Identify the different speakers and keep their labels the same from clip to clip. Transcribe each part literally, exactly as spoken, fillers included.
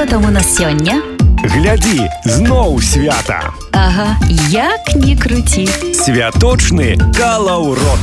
Speaker 1: Што там у нас сёння?
Speaker 2: Глядзі, зноў свята.
Speaker 1: Ага, як ні круці.
Speaker 2: Святочны калаўрот.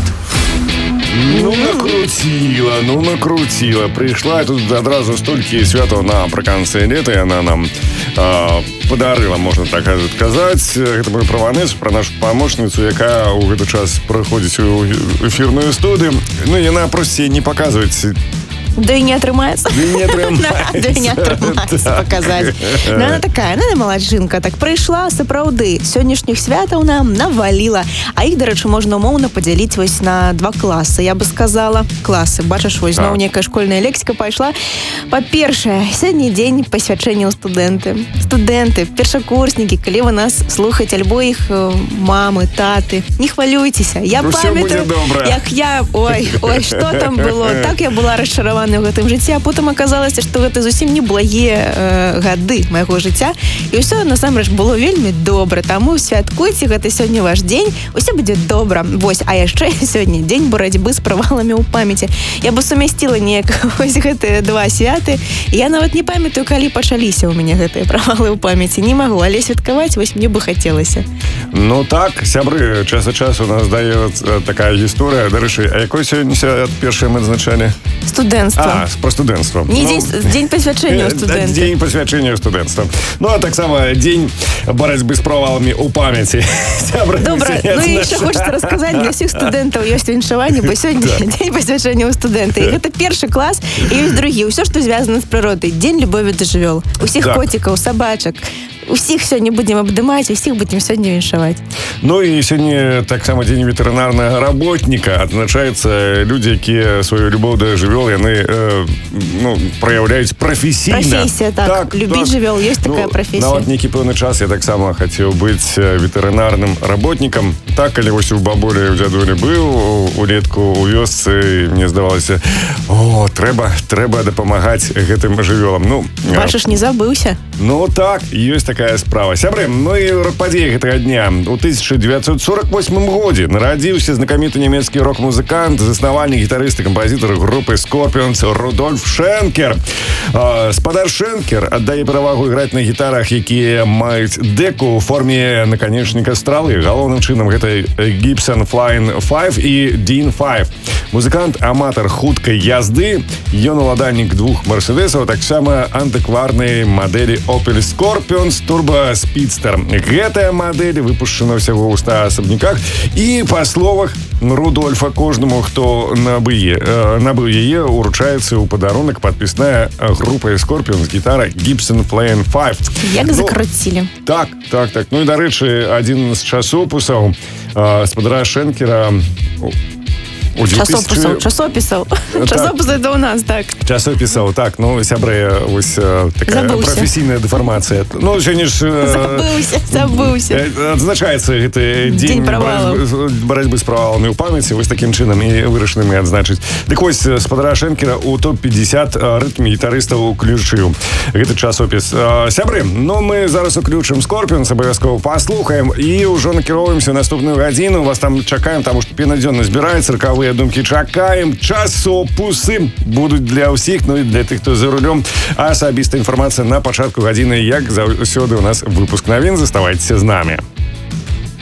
Speaker 2: Ну, накрутила, ну, накрутила. Прийшла тут одразу стільки святаў напрыканцы лета, і яна нам а, подарила, можна так сказаць. Гэта мой праванец, пра нашу памочніцу, якая ў гэты час прыходзіць у эфірную студыю. Ну, яна проста не паказваць.
Speaker 3: Да и не отрымается.
Speaker 2: Да и не отрымаецца.
Speaker 3: Да и не отрымаецца показать. Ну, она такая, она малачынка. Так прыйшла, сапраўды, сённяшніх святаў нам наваліла. А іх, дарэчы, можна умоўна падзяліць вось на два класы, я бы сказала. Класы. Бачыш, вось зноў некая школьная лексіка пайшла. Па-першае, сёння дзень пасвячэння ў студэнты. Студэнты, першакурснікі, калі вы нас слухаеце, альбо іх мамы, таты, не хвалюйцеся. Я памятаю, як я... Ой, ой, што там было? Так я была расчаравана в гэтым жыцці, а потым аказалася, што гэта зусім не благія э, гады майго жыцця. І ўсё, насамрэч, было вельмі добра. Таму святкуйце, гэта сёння ваш дзень, усё будзе добра. Вось, а яшчэ сёння дзень барацьбы з праваламі ў памяці. Я бы сумясціла неяк вось гэтыя два святы. Я нават не памятаю, калі пачаліся ў мяне гэтыя правалы ў памяці. Не магу, але святкаваць вось мне бы хацелася.
Speaker 2: Ну так, сябры, час ад часу у нас дае такая гісторыя. Дарэчы, а якой сёння першае мы адзначалі?
Speaker 3: Студэнцтва.
Speaker 2: А, про студэнцтва.
Speaker 3: Не, ну, дзень, дзень пасвячэння студэнта.
Speaker 2: Дзень пасвячэння студэнцтва. Ну, а таксама дзень барацьбы з праваламі ў памяці.
Speaker 3: Добра, ну і яшчэ хочется расказаць, для ўсіх студэнтаў ёсць віншаванне, бо сёння дзень пасвячэння ў студэнта. І гэта першы клас, і ёсць другі. Усё, што звязана з прыродай. Дзень любові да жывёл. Усіх коцікаў, сабачак. Усіх сёння будзем абдымаць, усіх будзем сёння віншаваць.
Speaker 2: Ну і сёння таксама дзень ветэрынарнага работніка. Адзначаецца людзі, якія сваю любоў да жывёл, яны э, ну, праяўляюць прафесійна.
Speaker 3: Професія, так. так Любіць так. жывёл, ёсць такая
Speaker 2: ну,
Speaker 3: прафесія.
Speaker 2: Нават нейкі пэўны час я таксама хацеў быць ветэрынарным работнікам. Так, калі вось у бабулі, у дзядулі быў улетку у вёсцы, мне здавалася, о, трэба, трэба дапамагаць гэтым жывёлам. Ну,
Speaker 3: бачыш, не забыўся.
Speaker 2: Ну так, ёсць такая справа. Сябры, ну і падзеі гэтага дня. У тысяча девятьсот сорок восьмым годзе нарадзіўся знакаміты нямецкі рок-музыкант, заснавальнік, гітарыст і кампазітар групы Scorpions Рудольф Шенкер. Спадар Шенкер аддае перавагу іграць на гітарах, якія маюць дэку ў форме наканечніка стралы. Галоўным чынам гэта Gibson Flying пяць і Dean пяць. Музыкант, аматар хуткай язды, ён уладальнік двух мерседесаў, таксама антыкварнай мадэлі Opel Scorpions Turbo Speedster. Гэтая мадэль выпушчана ўсяго ў ста асабніках, і па словах Рудольфа, кожнаму, хто набые, э, набыў яе, уручаецца ў падарунак падпісная група Scorpions гітара Gibson Flying пяць.
Speaker 3: Як ну, закруцілі.
Speaker 2: Так, так, так. Ну і, дарэчы, адзін з часопісаў э, спадара Шенкера
Speaker 3: Часопісаў, часопісаў. Часопісаў да ў нас, так.
Speaker 2: Часопісаў, так. Ну, сябры, ось такая прафесійная дэфармацыя. Ну, сёння ж...
Speaker 3: Забыўся, забыўся.
Speaker 2: Адзначаецца гэты дзень барацьбы з праваламі ў памяці, вось такім чынам і вырашаны мы адзначыць. Дык вось, спадара Шенкера ў топ пятьдесят рытм-гітарыстаў уключыў гэты часопіс. Сябры, ну, мы зараз уключым Scorpions, абавязкова паслухаем, і ўжо накіроўваемся ў наступную гадзіну. Вас там чакаем, таму што пенадзённа збіраецца, ракавы думкі чакаем. Часопусы будуць для ўсіх, ну і для тых, хто за рулем. Асабістая інфармацыя на пачатку гадзіны, як заўсёды у нас выпуск навін. Заставайцеся з намі.